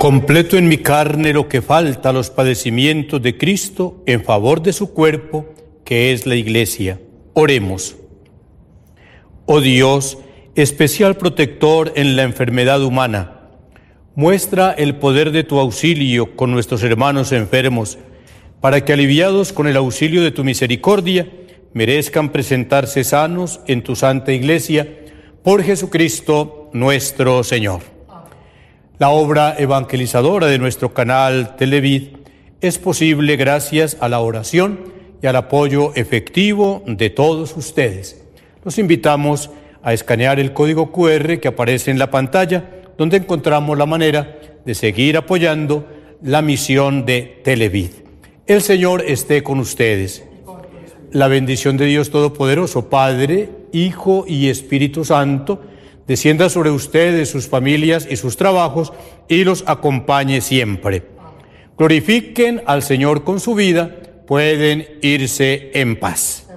Completo en mi carne lo que falta a los padecimientos de Cristo en favor de su cuerpo, que es la Iglesia. Oremos. Oh Dios, especial protector en la enfermedad humana, muestra el poder de tu auxilio con nuestros hermanos enfermos, para que, aliviados con el auxilio de tu misericordia, merezcan presentarse sanos en tu santa Iglesia, por Jesucristo nuestro Señor. La obra evangelizadora de nuestro canal Televid es posible gracias a la oración y al apoyo efectivo de todos ustedes. Los invitamos a escanear el código QR que aparece en la pantalla, donde encontramos la manera de seguir apoyando la misión de Televid. El Señor esté con ustedes. La bendición de Dios Todopoderoso, Padre, Hijo y Espíritu Santo, descienda sobre ustedes, sus familias y sus trabajos, y los acompañe siempre. Glorifiquen al Señor con su vida, pueden irse en paz.